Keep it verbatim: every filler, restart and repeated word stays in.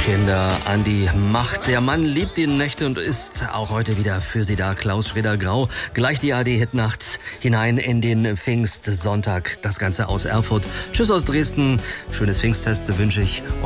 Kinder an die Macht. Der Mann liebt die Nächte und ist auch heute wieder für Sie da. Klaus Schroeder-Grau. Gleich die A D-Hitnacht hinein in den Pfingstsonntag. Das Ganze aus Erfurt. Tschüss aus Dresden. Schönes Pfingstfest wünsche ich.